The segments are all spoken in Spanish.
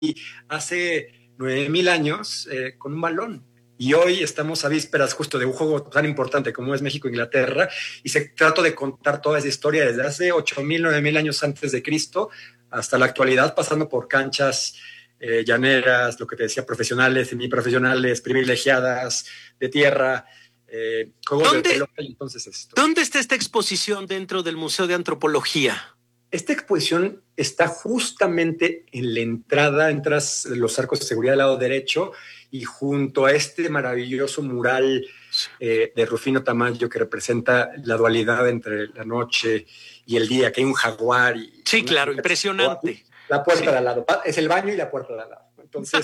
hace 9,000 años con un balón. Y hoy estamos a vísperas justo de un juego tan importante como es México-Inglaterra, y se trata de contar toda esa historia desde hace 8,000, 9,000 años antes de Cristo hasta la actualidad, pasando por canchas llaneras, lo que te decía, profesionales, semiprofesionales, privilegiadas, de tierra, juegos de pelota, y entonces esto. ¿Dónde está esta exposición dentro del Museo de Antropología? Esta exposición está justamente en la entrada, entras los arcos de seguridad del lado derecho y junto a este maravilloso mural de Rufino Tamayo que representa la dualidad entre la noche y el día, que hay un jaguar. Sí, claro, impresionante. La puerta de al lado, es el baño y la puerta de al lado. Entonces,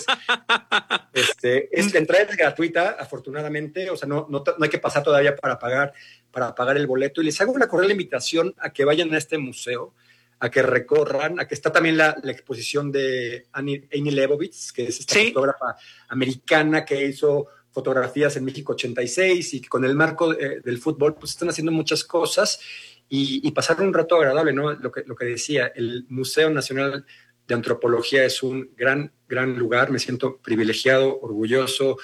la entrada es gratuita, afortunadamente, o sea, no hay que pasar todavía para pagar el boleto. Y les hago una cordial invitación a que vayan a este museo, a que recorran, a que está también la exposición de Annie Leibovitz, que es esta fotógrafa americana que hizo fotografías en México 86 y que con el marco del fútbol pues están haciendo muchas cosas y pasar un rato agradable, ¿no? Lo que decía, el Museo Nacional de Antropología es un gran lugar, me siento privilegiado, orgulloso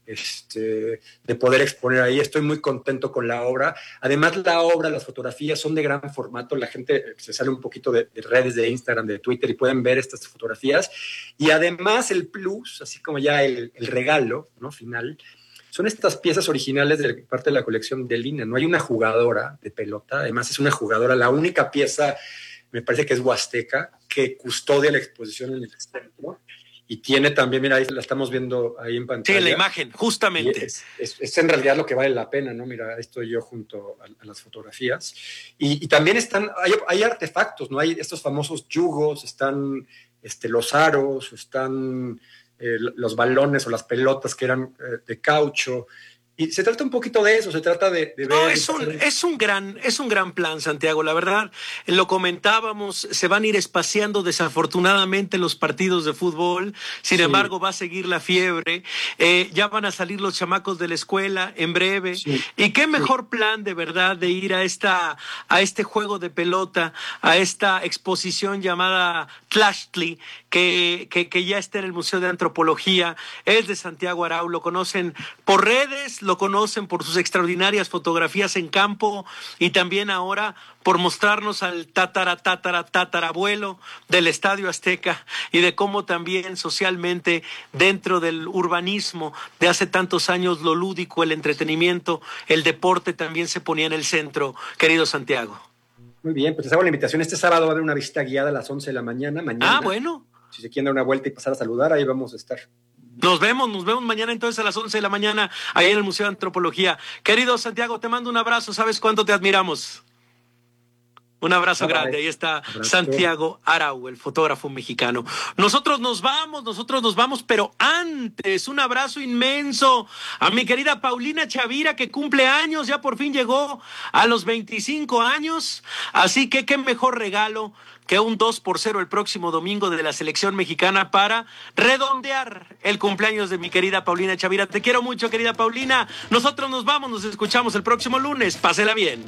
de poder exponer ahí. Estoy muy contento con la obra. Además, las fotografías son de gran formato. La gente se sale un poquito de redes de Instagram, de Twitter y pueden ver estas fotografías. Y además el plus, así como ya el regalo, ¿no?, final, son estas piezas originales de parte de la colección de Lina. No hay una jugadora de pelota, además es una jugadora, la única pieza, me parece que es huasteca, que custodia la exposición en el centro. Y tiene también, mira, ahí la estamos viendo ahí en pantalla. Sí, la imagen, justamente. Es en realidad lo que vale la pena, ¿no? Mira, estoy yo junto a las fotografías. Y también hay artefactos, ¿no? Hay estos famosos yugos, están los aros, están los balones o las pelotas que eran de caucho. Y se trata un poquito de eso, se trata de ver... No, es un gran plan, Santiago, la verdad, lo comentábamos, se van a ir espaciando desafortunadamente los partidos de fútbol, sin embargo va a seguir la fiebre, ya van a salir los chamacos de la escuela en breve, y qué mejor plan de verdad de ir a este juego de pelota, a esta exposición llamada Tlachtli, que ya está en el Museo de Antropología, es de Santiago Arau, lo conocen por redes, lo conocen por sus extraordinarias fotografías en campo y también ahora por mostrarnos al tatarabuelo del Estadio Azteca y de cómo también socialmente dentro del urbanismo de hace tantos años lo lúdico, el entretenimiento, el deporte también se ponía en el centro, querido Santiago. Muy bien, pues les hago la invitación. Este sábado va a haber una visita guiada a las 11 de la mañana. Ah, bueno. Si se quieren dar una vuelta y pasar a saludar, ahí vamos a estar. Nos vemos mañana entonces a las 11 de la mañana ahí en el Museo de Antropología. Querido Santiago, te mando un abrazo, ¿sabes cuánto te admiramos? Un abrazo grande, ahí está Santiago Arau, el fotógrafo mexicano. Nosotros nos vamos, pero antes, un abrazo inmenso a mi querida Paulina Chavira, que cumple años, ya por fin llegó a los 25 años, así que qué mejor regalo que un 2-0 el próximo domingo de la selección mexicana para redondear el cumpleaños de mi querida Paulina Chavira. Te quiero mucho, querida Paulina. Nosotros nos vamos, nos escuchamos el próximo lunes. Pásela bien.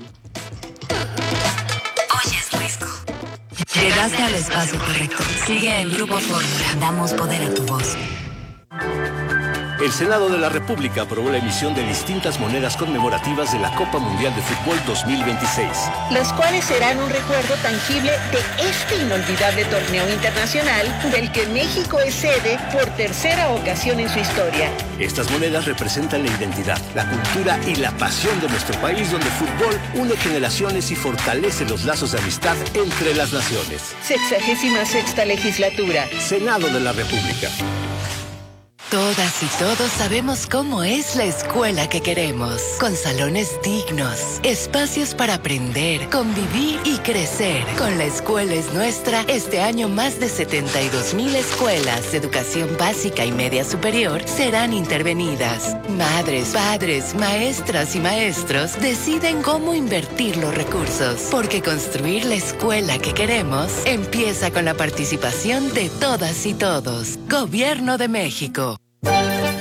Llegaste al espacio correcto. Sigue en Grupo Fórmula. Damos poder a tu voz. El Senado de la República aprobó la emisión de distintas monedas conmemorativas de la Copa Mundial de Fútbol 2026. Las cuales serán un recuerdo tangible de este inolvidable torneo internacional del que México es sede por tercera ocasión en su historia. Estas monedas representan la identidad, la cultura y la pasión de nuestro país, donde el fútbol une generaciones y fortalece los lazos de amistad entre las naciones. 66ª legislatura. Senado de la República. Todas y todos sabemos cómo es la escuela que queremos, con salones dignos, espacios para aprender, convivir y crecer. Con La Escuela es Nuestra, este año más de 72,000 escuelas de educación básica y media superior serán intervenidas. Madres, padres, maestras y maestros deciden cómo invertir los recursos, porque construir la escuela que queremos empieza con la participación de todas y todos. Gobierno de México.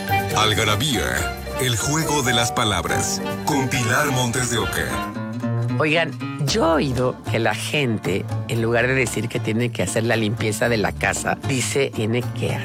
Algarabía, el juego de las palabras, con Pilar Montes de Oca. Oigan, yo he oído que la gente, en lugar de decir que tiene que hacer la limpieza de la casa, dice tiene que